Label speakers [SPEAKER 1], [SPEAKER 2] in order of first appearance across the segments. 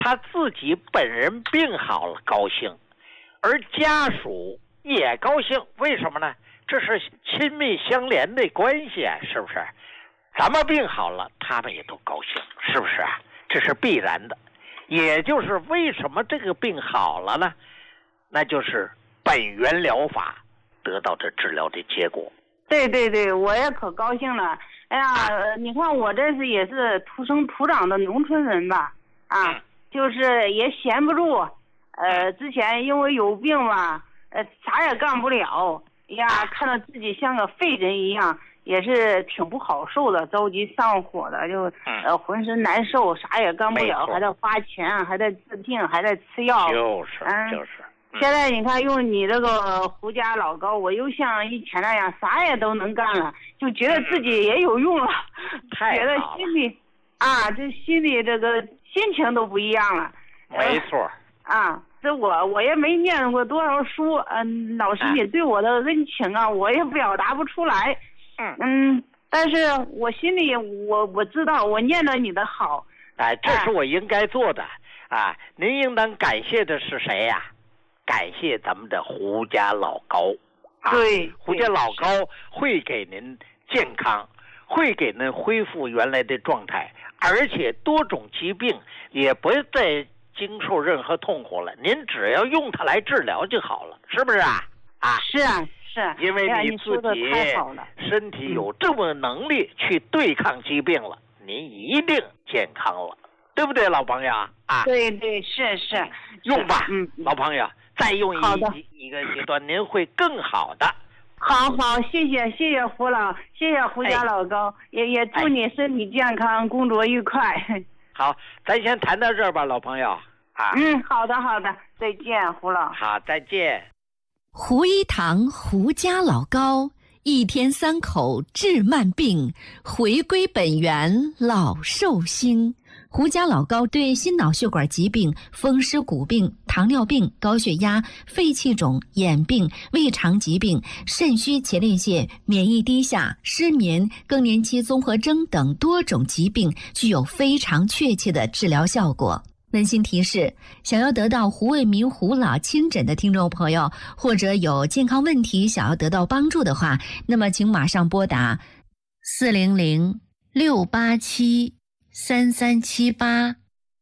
[SPEAKER 1] 他自己本人病好了高兴，而家属也高兴。为什么呢？这是亲密相连的关系啊，是不是？咱们病好了，他们也都高兴，是不是啊？这是必然的。也就是为什么这个病好了呢？那就是本源疗法得到这治疗的结果。
[SPEAKER 2] 对对对，我也可高兴了。哎呀，你看我这是也是土生土长的农村人吧，就是也闲不住。之前因为有病嘛，啥也干不了。呀，看到自己像个废人一样，也是挺不好受的，着急上火的，就浑身难受，啥也干不了，还得花钱，还得治病，还得吃药。就是。现在你看用你这个胡家老高，我又像以前那样啥也都能干了，就觉得自己也有用了，觉得心里这心里这个心情都不一样了。
[SPEAKER 1] 没错。
[SPEAKER 2] 这我也没念过多少书，老师你对我的恩情啊，我也表达不出来。但是我心里我知道我念了你的好。
[SPEAKER 1] 这是我应该做的啊！您应当感谢的是谁呀？感谢咱们的胡家老高。
[SPEAKER 2] 对，
[SPEAKER 1] 胡家老高会给您健康，会给您恢复原来的状态，而且多种疾病也不再经受任何痛苦了，您只要用它来治疗就好了，是不是啊？
[SPEAKER 2] 是啊，是。
[SPEAKER 1] 因为你自己身体有这么能力去对抗疾病了，您一定健康了，对不对，老朋友啊？
[SPEAKER 2] 对对，是
[SPEAKER 1] 用吧，老朋友，再用一个阶段，您会更好的。
[SPEAKER 2] 好，谢谢胡老，谢谢胡家老高，也祝你身体健康，工作愉快。
[SPEAKER 1] 好，咱先谈到这儿吧，老朋友啊。
[SPEAKER 2] 好的，再见，胡老。
[SPEAKER 1] 好，再见。
[SPEAKER 3] 胡一堂胡家老高，一天3口治慢病，回归本源老寿星。胡家老高对心脑血管疾病、风湿骨病、糖尿病、高血压、肺气肿、眼病、胃肠疾病、肾虚前列腺、免疫低下、失眠、更年期综合征等多种疾病具有非常确切的治疗效果。温馨提示，想要得到胡卫民胡老亲诊的听众朋友，或者有健康问题想要得到帮助的话，那么请马上拨打400-687-3378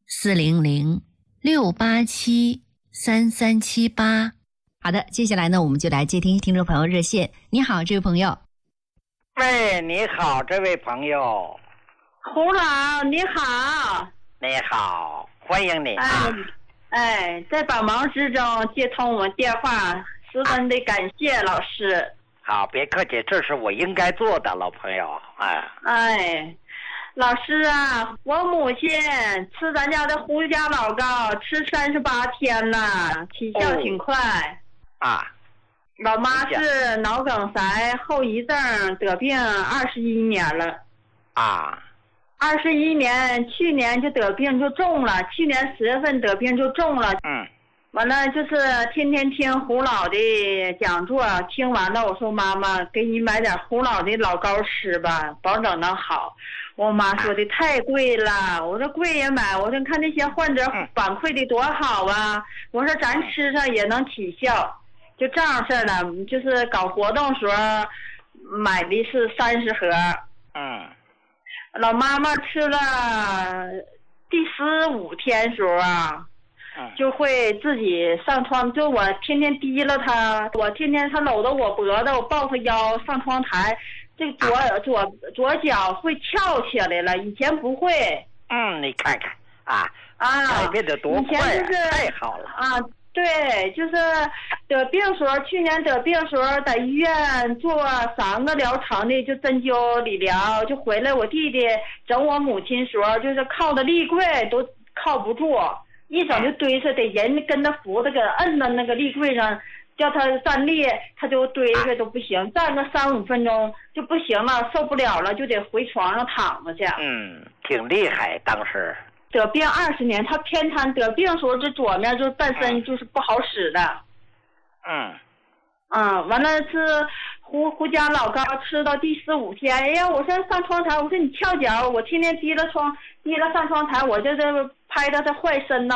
[SPEAKER 3] 400-687-3378。好的，接下来呢，我们就来接听听众朋友热线。你好，这位朋友。
[SPEAKER 1] 喂，你好，这位朋友。
[SPEAKER 2] 胡老，你好。
[SPEAKER 1] 你好，欢迎你。
[SPEAKER 2] 在百忙之中接通我们电话，十分的感谢老师。
[SPEAKER 1] 好，别客气，这是我应该做的，老朋友。
[SPEAKER 2] 老师啊，我母亲吃咱家的胡家老高吃38天了，起效挺快。老妈是脑梗塞后遗症得病21年了。21年，去年就得病就重了，去年10月份得病就重了。完了就是天天听胡老的讲座，听完了我说妈妈给你买点胡老的老高吃吧，保证能好。我妈说的太贵了，我说贵也买，我说看那些患者反馈的多好啊，我说咱吃上也能起效，就这样事儿了。就是搞活动时候买的是30盒。老妈妈吃了第15天时候就会自己上床，就我天天提了他，我天天他搂着我脖子，我抱他腰上窗台，这左脚会翘起来了，以前不会。
[SPEAKER 1] 你看看改变得多快，太好了。
[SPEAKER 2] 对，就是得病时候，去年得病时候在医院做3个疗程的，就针灸理疗，就回来我弟弟整我母亲时候，就是靠的立柜都靠不住，一整就堆着，得人跟他扶着，给摁到那个立柜上，叫他站立，他就堆着都不行，站个3-5分钟就不行了，受不了了，就得回床上躺着去。
[SPEAKER 1] 挺厉害，当时。
[SPEAKER 2] 得病20年，他偏瘫，得病时候这左面就半身就是不好使的。完了是胡家老高吃到第15天，哎呀，我说上窗台，我说你翘脚，我天天提了上窗台，我这拍到他坏身呢，